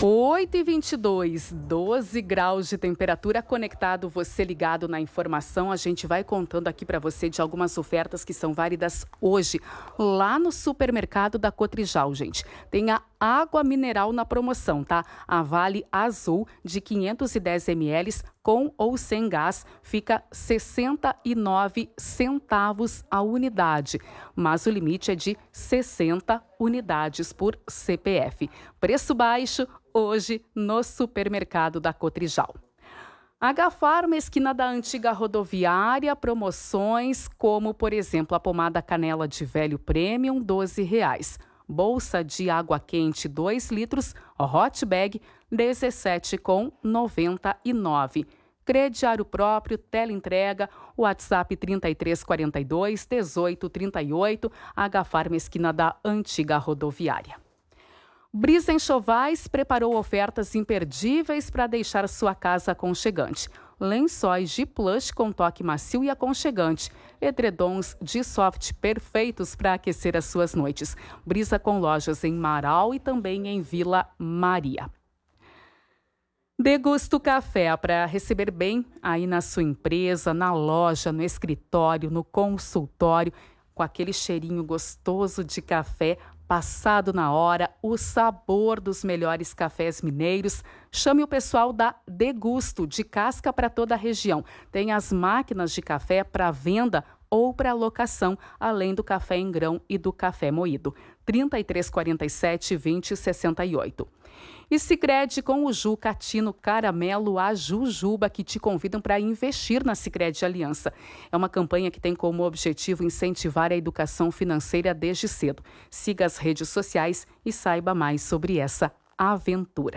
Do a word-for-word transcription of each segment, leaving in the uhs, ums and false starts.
oito e vinte e dois, doze graus de temperatura, conectado, você ligado na informação. A gente vai contando aqui para você de algumas ofertas que são válidas hoje, lá no supermercado da Cotrijal, gente. Tem a água mineral na promoção, tá? A Vale Azul de quinhentos e dez mililitros com ou sem gás fica sessenta e nove centavos a unidade, mas o limite é de sessenta unidades por C P F. Preço baixo hoje no supermercado da Cotrijal. H Farma, esquina da antiga rodoviária, promoções como, por exemplo, a pomada canela de velho premium, doze reais. Bolsa de água quente, dois litros, hot bag, dezessete reais e noventa e nove centavos. Crediário próprio, teleentrega, WhatsApp trinta e três quarenta e dois, dezoito trinta e oito, H Farma, esquina da antiga rodoviária. Brisa Enxovais preparou ofertas imperdíveis para deixar sua casa aconchegante. Lençóis de plush com toque macio e aconchegante. Edredons de soft perfeitos para aquecer as suas noites. Brisa com lojas em Marau e também em Vila Maria. Degusta o café para receber bem aí na sua empresa, na loja, no escritório, no consultório, com aquele cheirinho gostoso de café passado na hora, o sabor dos melhores cafés mineiros. Chame o pessoal da Degusto, de casca para toda a região. Tem as máquinas de café para venda ou para locação, além do café em grão e do café moído. trinta e três quarenta e sete, vinte, sessenta e oito. E Sicredi com o Ju Catino Caramelo a Jujuba, que te convidam para investir na Sicredi Aliança. É uma campanha que tem como objetivo incentivar a educação financeira desde cedo. Siga as redes sociais e saiba mais sobre essa aventura.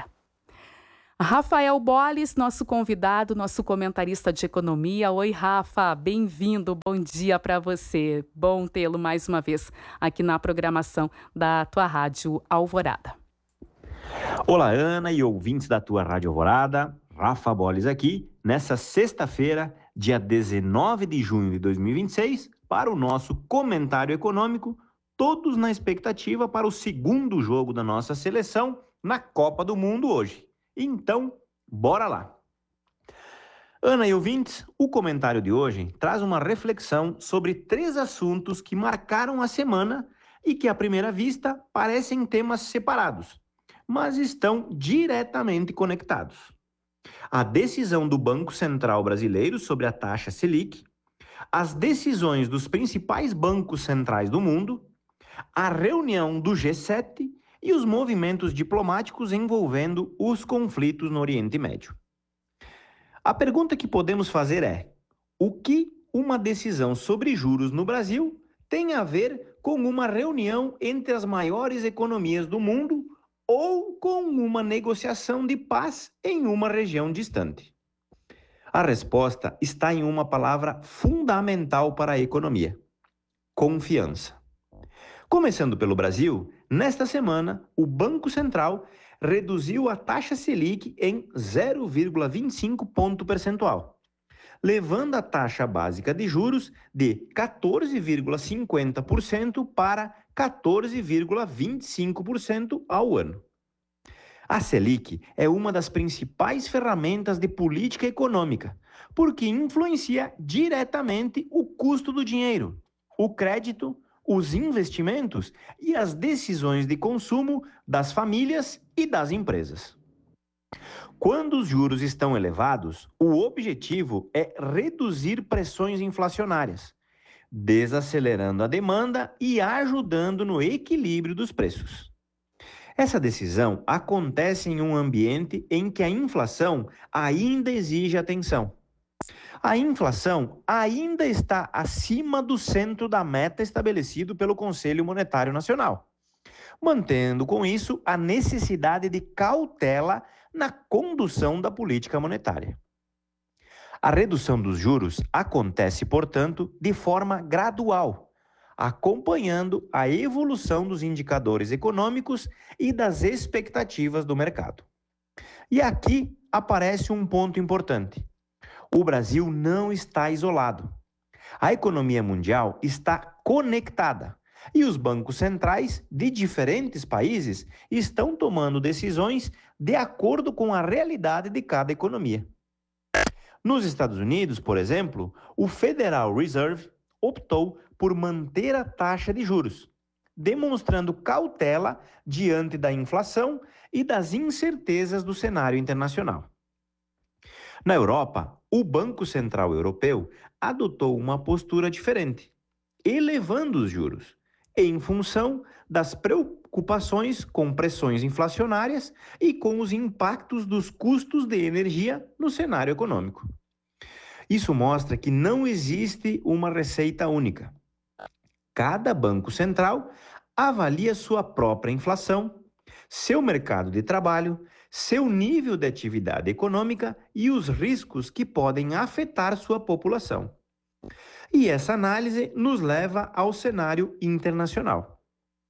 Rafael Boles, nosso convidado, nosso comentarista de economia. Oi, Rafa, bem-vindo, bom dia para você. Bom tê-lo mais uma vez aqui na programação da tua Rádio Alvorada. Olá, Ana e ouvintes da tua Rádio Alvorada. Rafa Boles aqui, nessa sexta-feira, dia dezenove de junho de dois mil e vinte e seis, para o nosso comentário econômico, todos na expectativa para o segundo jogo da nossa seleção na Copa do Mundo hoje. Então, bora lá! Ana e ouvintes, o comentário de hoje traz uma reflexão sobre três assuntos que marcaram a semana e que, à primeira vista, parecem temas separados, mas estão diretamente conectados. A decisão do Banco Central Brasileiro sobre a taxa Selic, as decisões dos principais bancos centrais do mundo, a reunião do G sete e os movimentos diplomáticos envolvendo os conflitos no Oriente Médio. A pergunta que podemos fazer é: o que uma decisão sobre juros no Brasil tem a ver com uma reunião entre as maiores economias do mundo ou com uma negociação de paz em uma região distante? A resposta está em uma palavra fundamental para a economia: confiança. Começando pelo Brasil, nesta semana, o Banco Central reduziu a taxa Selic em zero vírgula vinte e cinco ponto percentual, levando a taxa básica de juros de quatorze vírgula cinquenta por cento para quatorze vírgula vinte e cinco por cento ao ano. A Selic é uma das principais ferramentas de política econômica, porque influencia diretamente o custo do dinheiro, o crédito, os investimentos e as decisões de consumo das famílias e das empresas. Quando os juros estão elevados, o objetivo é reduzir pressões inflacionárias, desacelerando a demanda e ajudando no equilíbrio dos preços. Essa decisão acontece em um ambiente em que a inflação ainda exige atenção. A inflação ainda está acima do centro da meta estabelecido pelo Conselho Monetário Nacional, mantendo com isso a necessidade de cautela na condução da política monetária. A redução dos juros acontece, portanto, de forma gradual, acompanhando a evolução dos indicadores econômicos e das expectativas do mercado. E aqui aparece um ponto importante. O Brasil não está isolado. A economia mundial está conectada, E os bancos centrais de diferentes países estão tomando decisões de acordo com a realidade de cada economia. Nos Estados Unidos, por exemplo, o Federal Reserve optou por manter a taxa de juros, demonstrando cautela diante da inflação e das incertezas do cenário internacional. Na Europa, o Banco Central Europeu adotou uma postura diferente, elevando os juros, em função das preocupações com pressões inflacionárias e com os impactos dos custos de energia no cenário econômico. Isso mostra que não existe uma receita única. Cada banco central avalia sua própria inflação, seu mercado de trabalho, seu nível de atividade econômica e os riscos que podem afetar sua população. E essa análise nos leva ao cenário internacional.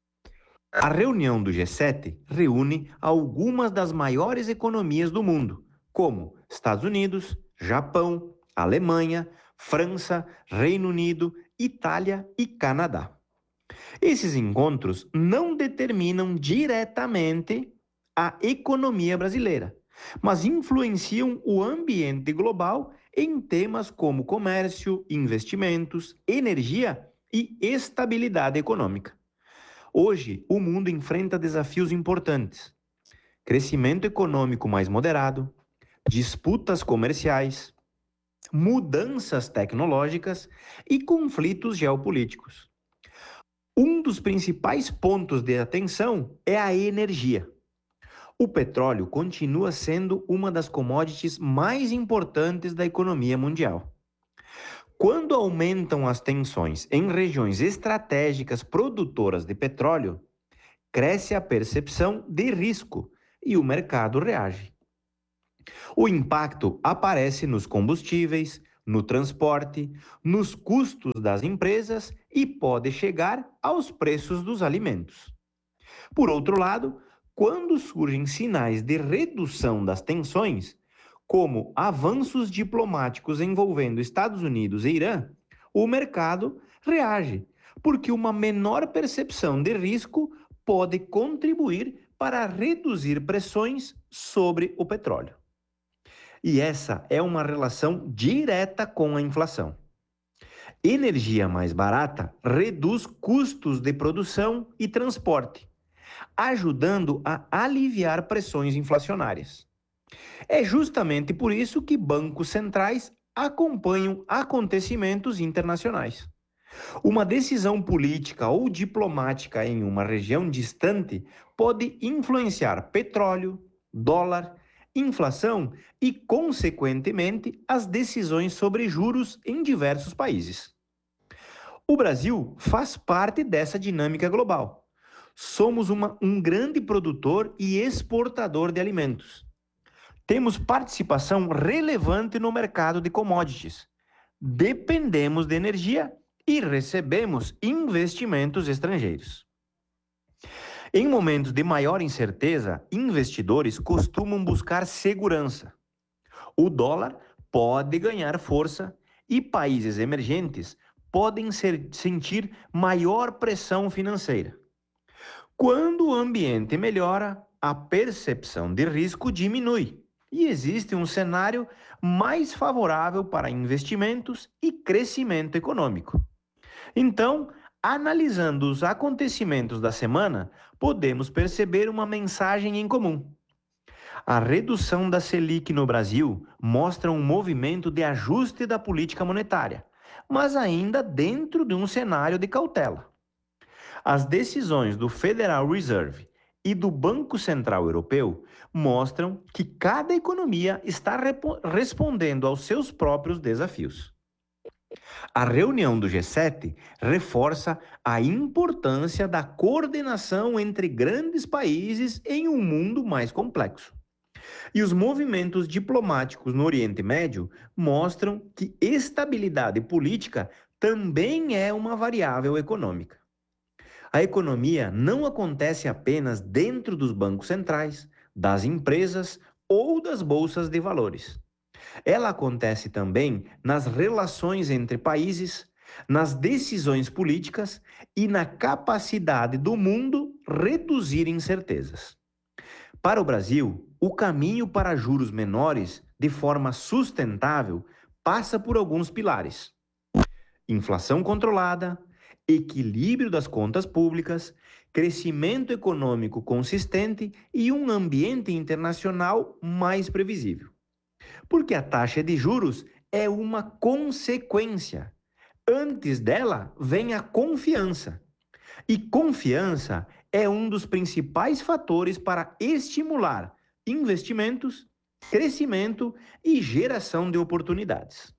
A reunião do G sete reúne algumas das maiores economias do mundo, como Estados Unidos, Japão, Alemanha, França, Reino Unido, Itália e Canadá. Esses encontros não determinam diretamente a economia brasileira, mas influenciam o ambiente global em temas como comércio, investimentos, energia e estabilidade econômica. Hoje, o mundo enfrenta desafios importantes: crescimento econômico mais moderado, disputas comerciais, mudanças tecnológicas e conflitos geopolíticos. Um dos principais pontos de atenção é a energia. O petróleo continua sendo uma das commodities mais importantes da economia mundial. Quando aumentam as tensões em regiões estratégicas produtoras de petróleo, cresce a percepção de risco e o mercado reage. O impacto aparece nos combustíveis, no transporte, nos custos das empresas e pode chegar aos preços dos alimentos. Por outro lado, quando surgem sinais de redução das tensões, como avanços diplomáticos envolvendo Estados Unidos e Irã, o mercado reage, porque uma menor percepção de risco pode contribuir para reduzir pressões sobre o petróleo. E essa é uma relação direta com a inflação. Energia mais barata reduz custos de produção e transporte, ajudando a aliviar pressões inflacionárias. É justamente por isso que bancos centrais acompanham acontecimentos internacionais. Uma decisão política ou diplomática em uma região distante pode influenciar petróleo, dólar, inflação e, consequentemente, as decisões sobre juros em diversos países. O Brasil faz parte dessa dinâmica global. Somos uma, um grande produtor e exportador de alimentos. Temos participação relevante no mercado de commodities. Dependemos de energia e recebemos investimentos estrangeiros. Em momentos de maior incerteza, investidores costumam buscar segurança. O dólar pode ganhar força e países emergentes podem ser, sentir maior pressão financeira. Quando o ambiente melhora, a percepção de risco diminui e existe um cenário mais favorável para investimentos e crescimento econômico. Então, analisando os acontecimentos da semana, podemos perceber uma mensagem em comum. A redução da Selic no Brasil mostra um movimento de ajuste da política monetária, mas ainda dentro de um cenário de cautela. As decisões do Federal Reserve e do Banco Central Europeu mostram que cada economia está respondendo aos seus próprios desafios. A reunião do G sete reforça a importância da coordenação entre grandes países em um mundo mais complexo. E os movimentos diplomáticos no Oriente Médio mostram que estabilidade política também é uma variável econômica. A economia não acontece apenas dentro dos bancos centrais, das empresas ou das bolsas de valores. Ela acontece também nas relações entre países, nas decisões políticas e na capacidade do mundo reduzir incertezas. Para o Brasil, o caminho para juros menores de forma sustentável passa por alguns pilares: inflação controlada, equilíbrio das contas públicas, crescimento econômico consistente e um ambiente internacional mais previsível. Porque a taxa de juros é uma consequência. Antes dela vem a confiança. E confiança é um dos principais fatores para estimular investimentos, crescimento e geração de oportunidades.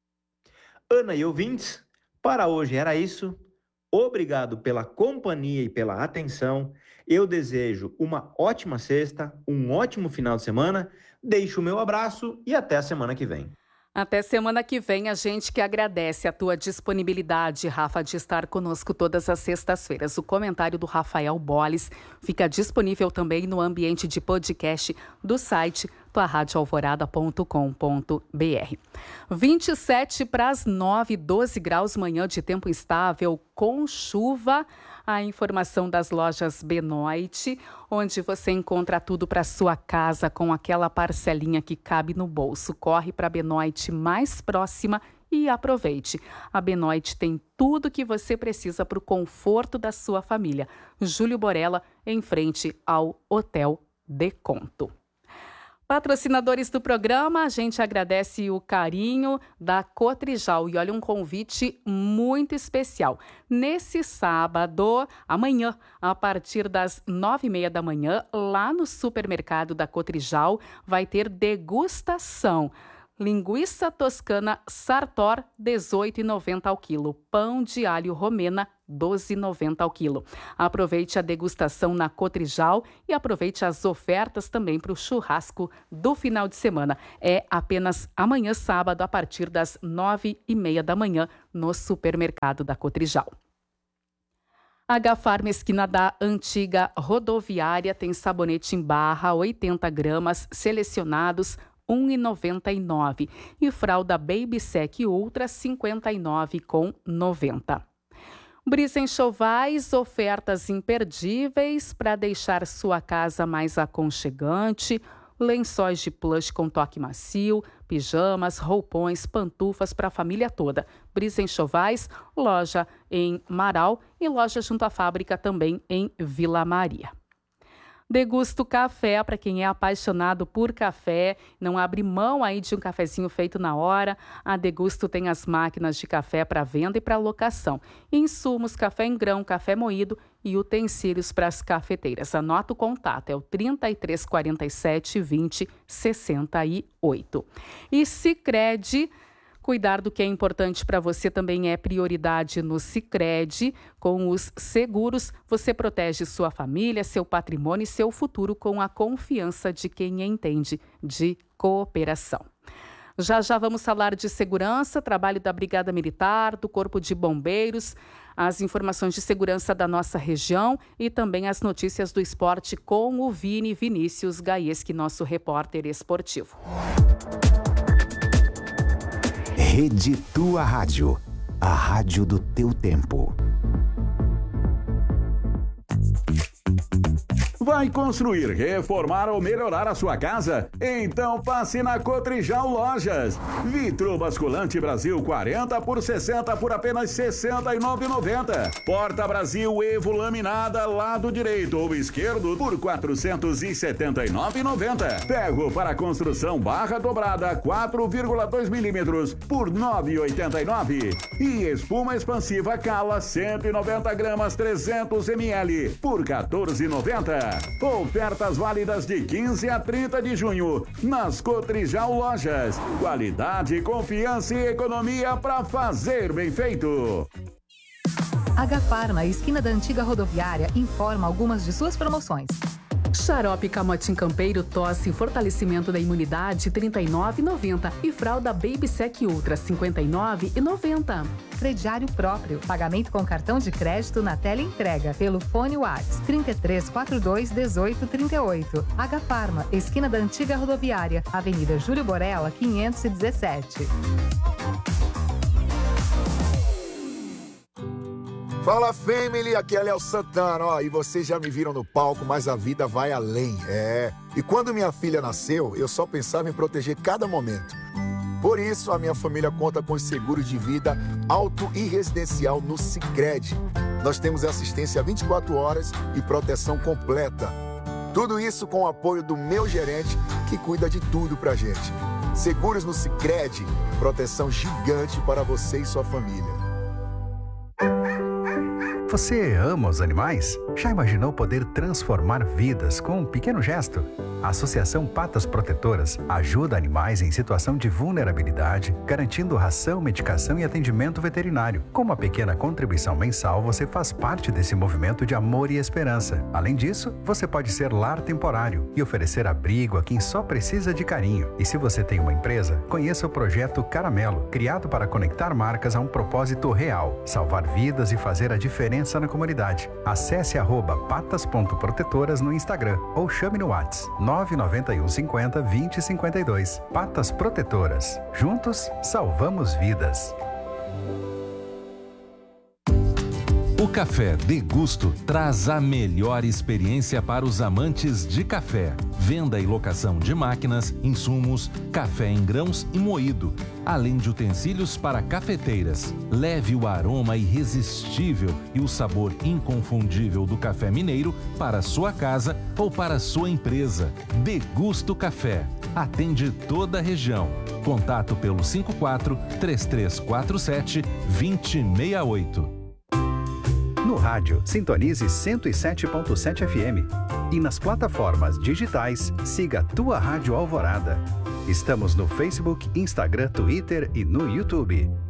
Ana e ouvintes, para hoje era isso. Obrigado pela companhia e pela atenção. Eu desejo uma ótima sexta, um ótimo final de semana. Deixo o meu abraço e até a semana que vem. Até semana que vem, a gente que agradece a tua disponibilidade, Rafa, de estar conosco todas as sextas-feiras. O comentário do Rafael Bolis fica disponível também no ambiente de podcast do site tua rádio alvorada ponto com ponto b r. vinte e sete para as nove, doze graus, manhã de tempo instável com chuva. A informação das lojas Benoit, onde você encontra tudo para sua casa com aquela parcelinha que cabe no bolso. Corre para a Benoit mais próxima e aproveite. A Benoit tem tudo que você precisa para o conforto da sua família. Júlio Borella, em frente ao Hotel Deconto. Patrocinadores do programa, a gente agradece o carinho da Cotrijal e olha, um convite muito especial. Nesse sábado, amanhã, a partir das nove e meia da manhã, lá no supermercado da Cotrijal, vai ter degustação. Linguiça toscana Sartor, dezoito reais e noventa centavos ao quilo. Pão de alho romena, doze reais e noventa centavos ao quilo. Aproveite a degustação na Cotrijal e aproveite as ofertas também para o churrasco do final de semana. É apenas amanhã, sábado, a partir das nove e meia da manhã, no supermercado da Cotrijal. H-Farma, esquina da antiga rodoviária, tem sabonete em barra, oitenta gramas, selecionados, um real e noventa e nove centavos. E fralda Baby Sec Ultra, cinquenta e nove reais e noventa centavos. Brisa Enxovais, ofertas imperdíveis para deixar sua casa mais aconchegante. Lençóis de plush com toque macio, pijamas, roupões, pantufas para a família toda. Brisa Enxovais, loja em Marau e loja junto à fábrica também em Vila Maria. Degusto Café, para quem é apaixonado por café, não abre mão aí de um cafezinho feito na hora. A Degusto tem as máquinas de café para venda e para locação. Insumos, café em grão, café moído e utensílios para as cafeteiras. Anota o contato, é o trinta e três, quarenta e sete, vinte, sessenta e oito. E Sicredi, cuidar do que é importante para você também é prioridade no Sicredi. Com os seguros, você protege sua família, seu patrimônio e seu futuro com a confiança de quem entende de cooperação. Já já vamos falar de segurança, trabalho da Brigada Militar, do Corpo de Bombeiros, as informações de segurança da nossa região e também as notícias do esporte com o Vini Vinícius Gaieski, nosso repórter esportivo. Rede Tua Rádio, a rádio do teu tempo. Vai construir, reformar ou melhorar a sua casa? Então passe na Cotrijal Lojas. Vitro basculante Brasil quarenta por sessenta por apenas sessenta e nove reais e noventa centavos. Porta Brasil Evo laminada lado direito ou esquerdo por quatrocentos e setenta e nove reais e noventa centavos. Ferro para construção barra dobrada quatro vírgula dois milímetros por nove reais e oitenta e nove centavos. E espuma expansiva Cala cento e noventa gramas trezentos mililitros por quatorze reais e noventa centavos. Ofertas válidas de quinze a trinta de junho nas Cotrijal Lojas. Qualidade, confiança e economia para fazer bem feito. H-Farma, esquina da antiga rodoviária, informa algumas de suas promoções. Xarope Camotim Campeiro Tosse e Fortalecimento da Imunidade, trinta e nove reais e noventa centavos. E fralda Baby Sec Ultra, cinquenta e nove reais e noventa centavos. Crediário próprio. Pagamento com cartão de crédito na tela entrega. Pelo fone WhatsApp trinta e três, quarenta e dois, dezoito, trinta e oito. H-Farma, esquina da antiga rodoviária, Avenida Júlio Borella, quinhentos e dezessete. Fala, family, aqui é Léo Santana, ó, e vocês já me viram no palco, mas a vida vai além, é. E quando minha filha nasceu, eu só pensava em proteger cada momento. Por isso, a minha família conta com os seguros de vida auto e residencial no Sicredi. Nós temos assistência vinte e quatro horas e proteção completa. Tudo isso com o apoio do meu gerente, que cuida de tudo pra gente. Seguros no Sicredi, proteção gigante para você e sua família. Você ama os animais? Já imaginou poder transformar vidas com um pequeno gesto? A Associação Patas Protetoras ajuda animais em situação de vulnerabilidade, garantindo ração, medicação e atendimento veterinário. Com uma pequena contribuição mensal, você faz parte desse movimento de amor e esperança. Além disso, você pode ser lar temporário e oferecer abrigo a quem só precisa de carinho. E se você tem uma empresa, conheça o projeto Caramelo, criado para conectar marcas a um propósito real, salvar vidas e fazer a diferença na comunidade. Acesse arroba patas ponto protetoras no Instagram ou chame no WhatsApp nove nove um cinco zero dois zero cinco dois. Patas Protetoras. Juntos, salvamos vidas. O Café Degusto traz a melhor experiência para os amantes de café. Venda e locação de máquinas, insumos, café em grãos e moído, além de utensílios para cafeteiras. Leve o aroma irresistível e o sabor inconfundível do café mineiro para sua casa ou para sua empresa. Degusto Café. Atende toda a região. Contato pelo cinco quatro, três três quatro sete, dois zero seis oito. No rádio, sintonize cento e sete ponto sete F M. E nas plataformas digitais, siga Tua Rádio Alvorada. Estamos no Facebook, Instagram, Twitter e no YouTube.